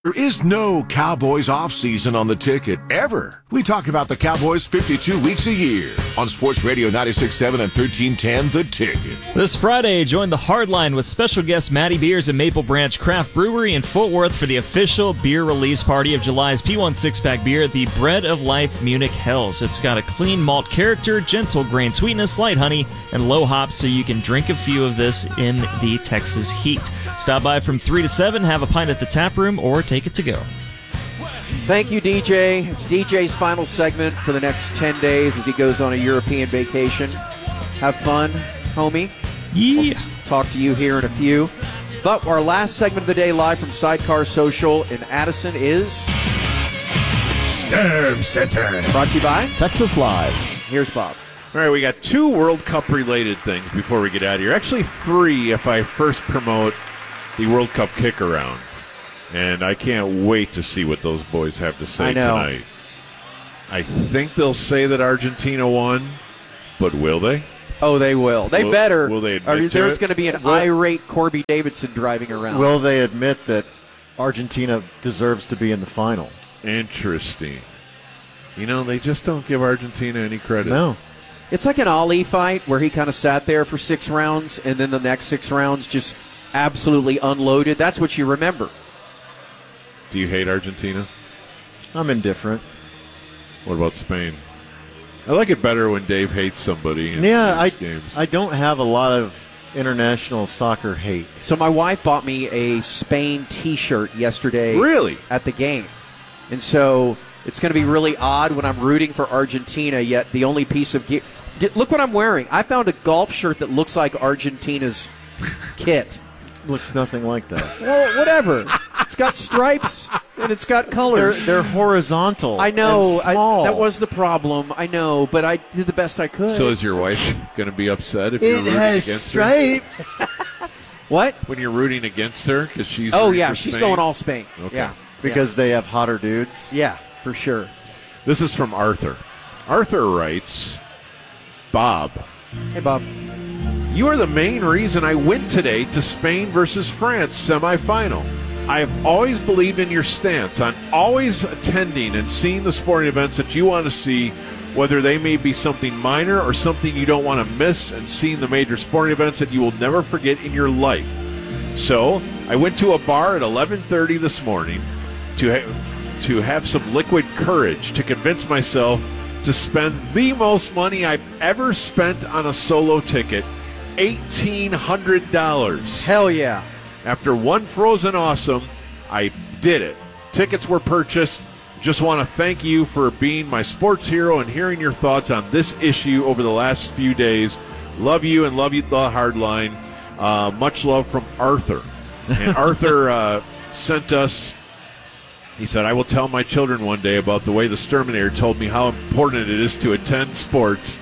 There is no Cowboys off-season on the ticket, ever. We talk about the Cowboys 52 weeks a year on Sports Radio 96.7 and 1310 The Ticket. This Friday, join the Hardline with special guest Matty Beers and Maple Branch Craft Brewery in Fort Worth for the official beer release party of July's P1 six-pack beer, the Bread of Life Munich Hells. It's got a clean malt character, gentle grain sweetness, light honey, and low hops, so you can drink a few of this in the Texas heat. Stop by from 3 to 7, have a pint at the tap room, or take it to go. Thank you, DJ. It's DJ's final segment for the next 10 days as he goes on a European vacation. Have fun, homie. Yeah. We'll talk to you here in a few. But our last segment of the day, live from Sidecar Social in Addison, is Storm Center. Brought to you by Texas Live. Here's Bob. All right, we got 2 World Cup-related things before we get out of here. Actually, 3 if I first promote the World Cup kick-around. And I can't wait to see what those boys have to say tonight. I think they'll say that Argentina won, but will they? Oh, they will. They better. Will they admit There's going to be an irate Corby Davidson driving around. Will they admit that Argentina deserves to be in the final? Interesting. You know, they just don't give Argentina any credit. No. It's like an Ali fight where he kind of sat there for 6 rounds, and then the next 6 rounds just absolutely unloaded. That's what you remember. Do you hate Argentina? I'm indifferent. What about Spain? I like it better when Dave hates somebody in games. I don't have a lot of international soccer hate. So my wife bought me a Spain T-shirt yesterday. Really? At the game. And so it's going to be really odd when I'm rooting for Argentina, yet the only piece of gear. Look what I'm wearing. I found a golf shirt that looks like Argentina's kit. Looks nothing like that. Well, whatever. It's got stripes and it's got colors. They're horizontal. I know. And small. That was the problem. I know, but I did the best I could. So is your wife going to be upset if you're rooting against her? It has stripes. What? When you're rooting against her because she's she's going all Spain. Okay. Yeah, because they have hotter dudes. Yeah, for sure. This is from Arthur. Arthur writes, Bob. Hey, Bob. You are the main reason I went today to Spain versus France semifinal. I have always believed in your stance on always attending and seeing the sporting events that you want to see, whether they may be something minor or something you don't want to miss, and seeing the major sporting events that you will never forget in your life. So I went to a bar at 11:30 this morning to have some liquid courage to convince myself to spend the most money I've ever spent on a solo ticket, $1,800. Hell yeah. After one Frozen Awesome, I did it. Tickets were purchased. Just want to thank you for being my sports hero and hearing your thoughts on this issue over the last few days. Love you and love you, the Hardline. Much love from Arthur. And Arthur sent us, he said, I will tell my children one day about the way the Sturminator told me how important it is to attend sports.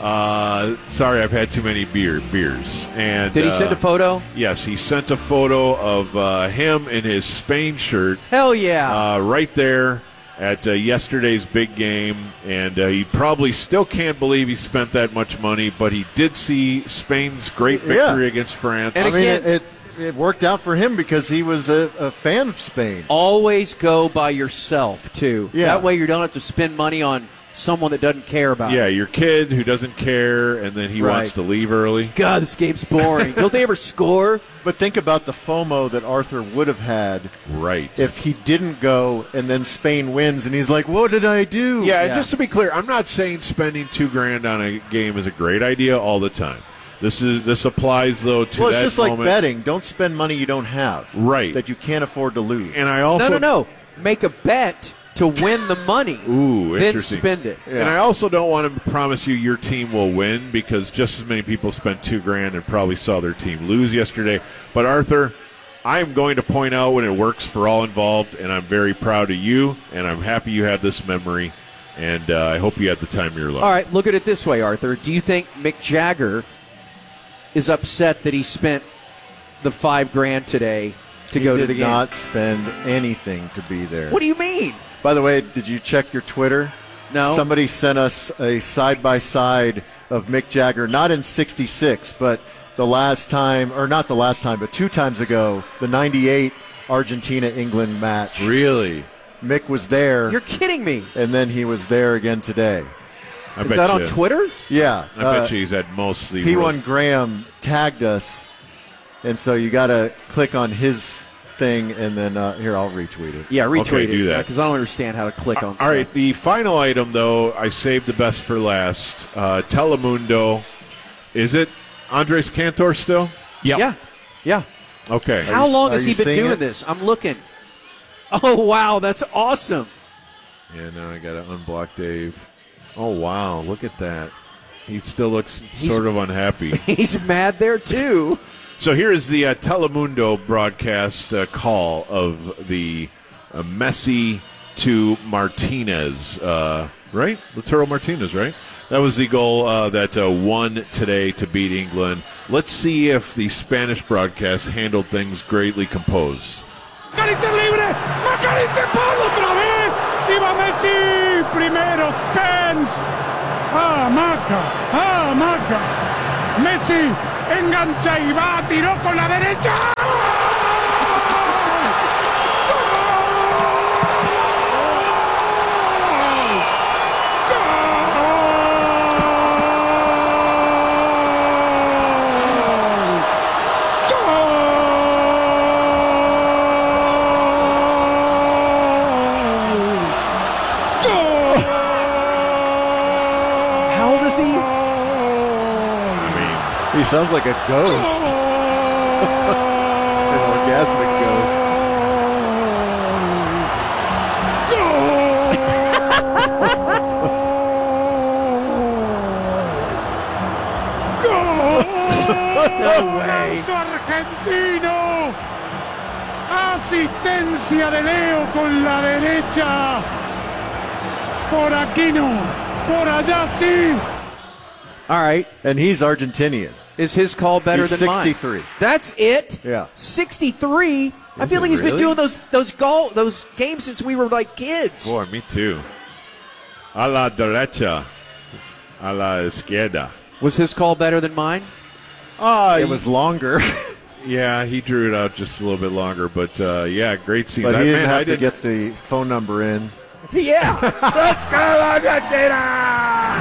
Sorry, I've had too many beers. And did he send a photo? Yes, he sent a photo of him in his Spain shirt. Hell yeah. Right there at yesterday's big game. And he probably still can't believe he spent that much money, but he did see Spain's great victory against France. And it worked out for him because he was a fan of Spain. Always go by yourself, too. Yeah. That way you don't have to spend money on someone that doesn't care about it. Yeah, your kid who doesn't care, and then he wants to leave early. God, this game's boring. Don't they ever score? But think about the FOMO that Arthur would have had if he didn't go and then Spain wins and he's like, what did I do? Yeah, and just to be clear, I'm not saying spending $2,000 on a game is a great idea all the time. This applies, though, to that Well, it's just moment. like betting. Don't spend money you don't have. Right. That you can't afford to lose. And I also... No. Make a bet to win the money. Ooh, then interesting. spend it. Yeah. And I also don't want to promise you your team will win, because just as many people spent $2,000 and probably saw their team lose yesterday. But Arthur, I am going to point out when it works for all involved, and I'm very proud of you, and I'm happy you have this memory, and I hope you had the time of your life. All right, look at it this way, Arthur. Do you think Mick Jagger is upset that he spent the $5,000 today to go to the game? He did not spend anything to be there. What do you mean? By the way, did you check your Twitter? No. Somebody sent us a side-by-side of Mick Jagger, not in 66, but the last time, or not the last time, but 2 times ago, the 98 Argentina-England match. Really? Mick was there. You're kidding me. And then he was there again today. Is that on Twitter? Yeah. I bet you he's at mostly. P1 Graham tagged us, and so you got to click on his thing, and then here, I'll retweet it. Yeah, retweet it. Do that. Because I don't understand how to click on stuff. All right, the final item, though, I saved the best for last. Telemundo. Is it Andres Cantor still? Yeah. Okay. How long has he been doing it? this? I'm looking. Oh, wow, that's awesome. Yeah, now I got to unblock Dave. Oh, wow, look at that. He still looks sort of unhappy. He's mad there, too. So here is the Telemundo broadcast call of the Messi to Martinez, right? Lautaro Martinez, right? That was the goal that won today to beat England. Let's see if the Spanish broadcast handled things greatly composed. McAllister libre, McAllister Pablo otra vez, y va Messi, primero Spence, Maca, Messi engancha y va, tiró con la derecha. He sounds like a ghost. An orgasmic ghost. No way. Argentino. Asistencia de Leo con la derecha. Por aquí no. Por allá sí. All right. And he's Argentinian. Is his call better He's than mine? 63. That's it? Yeah. 63? I feel like he's been doing those games since we were like kids. Boy, me too. A la derecha. A la izquierda. Was his call better than mine? It was longer. Yeah, he drew it out just a little bit longer, but yeah, great scenes. But he didn't have to get the phone number in. Yeah. Let's go, Argentina!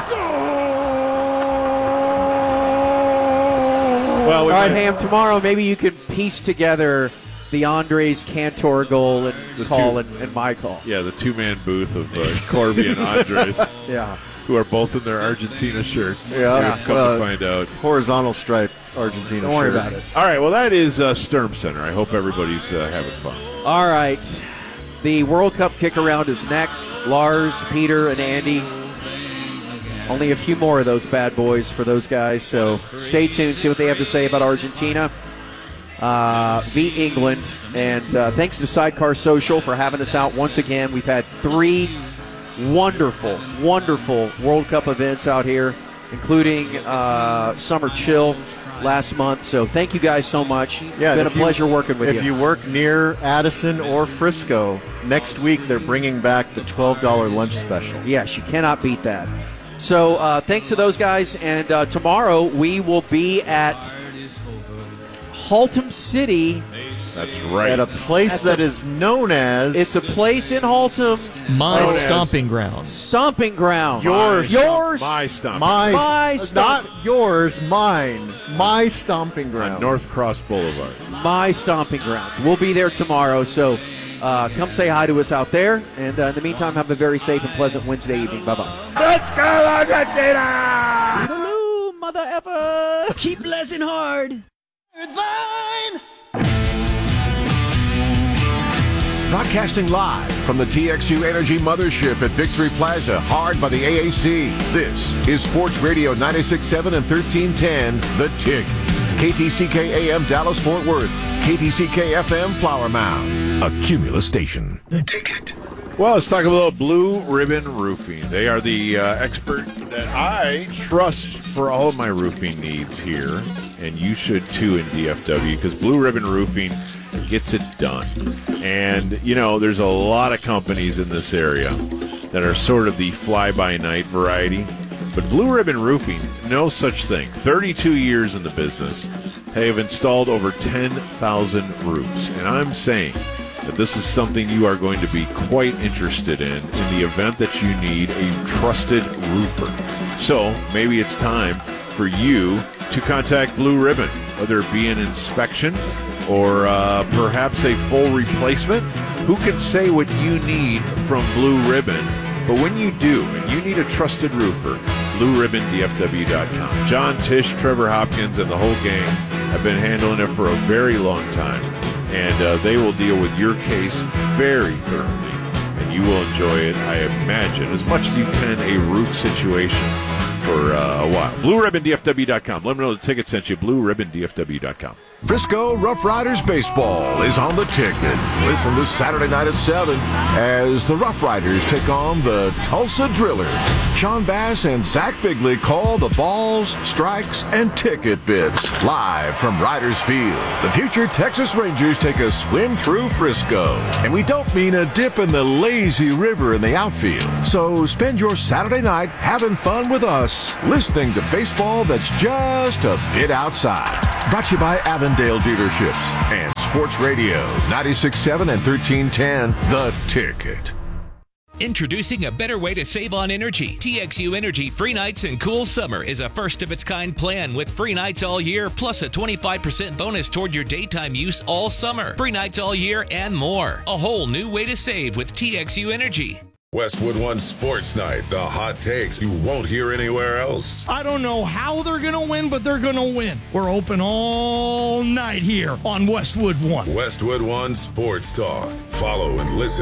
Well, all right, Ham, tomorrow maybe you can piece together the Andres Cantor goal and call and my call. Yeah, the two-man booth of Corby and Andres. Yeah. Who are both in their Argentina shirts. Yeah. We've come to find out. Horizontal stripe Argentina Don't worry shirt. about it. All right, well, that is Sturm Center. I hope everybody's having fun. All right. The World Cup kick-around is next. Lars, Peter, and Andy. Only a few more of those bad boys for those guys, so stay tuned, see what they have to say about Argentina. Beat England, and thanks to Sidecar Social for having us out once again. We've had 3 wonderful, wonderful World Cup events out here, including Summer Chill last month, so thank you guys so much. Yeah, it's been a pleasure working with you. If you work near Addison or Frisco, next week they're bringing back the $12 lunch special. Yes, you cannot beat that. So thanks to those guys, and tomorrow we will be at Haltom City. That's right. At a place that is known as... It's a place in Haltom. My stomping grounds. Stomping ground. Yours. My stomping Not yours, mine. My stomping grounds. On North Cross Boulevard. My stomping grounds. We'll be there tomorrow, so come say hi to us out there. And in the meantime, have a very safe and pleasant Wednesday evening. Bye-bye. Let's go, Argentina! Hello, mother effer. Keep blessing hard. Broadcasting live from the TXU Energy Mothership at Victory Plaza, hard by the AAC. This is Sports Radio 96.7 and 1310, The Tick. KTCK AM Dallas-Fort Worth. KTCK FM Flower Mound. A Cumulus station. The Ticket. Well, let's talk about Blue Ribbon Roofing. They are the expert that I trust for all of my roofing needs here, and you should too in DFW, because Blue Ribbon Roofing gets it done. And, you know, there's a lot of companies in this area that are sort of the fly-by-night variety. But Blue Ribbon Roofing, no such thing. 32 years in the business. They have installed over 10,000 roofs. And I'm saying that this is something you are going to be quite interested in the event that you need a trusted roofer. So maybe it's time for you to contact Blue Ribbon, whether it be an inspection or perhaps a full replacement. Who can say what you need from Blue Ribbon? But when you do, and you need a trusted roofer, BlueRibbonDFW.com. John Tisch, Trevor Hopkins, and the whole gang have been handling it for a very long time, and they will deal with your case very thoroughly, and you will enjoy it, I imagine, as much as you can a roof situation for a while. BlueRibbonDFW.com. Let me know the ticket sent you. BlueRibbonDFW.com. Frisco Rough Riders baseball is on the ticket. Listen this Saturday night at 7 as the Rough Riders take on the Tulsa Drillers. Sean Bass and Zach Bigley call the balls, strikes, and ticket bits live from Riders Field. The future Texas Rangers take a swim through Frisco. And we don't mean a dip in the lazy river in the outfield. So spend your Saturday night having fun with us, listening to baseball that's just a bit outside. Brought to you by Avondale Dealerships and Sports Radio 96.7 and 1310, The Ticket. Introducing a better way to save on energy. TXU Energy Free Nights and Cool Summer is a first-of-its-kind plan with free nights all year, plus a 25% bonus toward your daytime use all summer. Free nights all year and more. A whole new way to save with TXU Energy. Westwood One Sports Night, the hot takes you won't hear anywhere else. I don't know how they're going to win, but they're going to win. We're open all night here on Westwood One. Westwood One Sports Talk. Follow and listen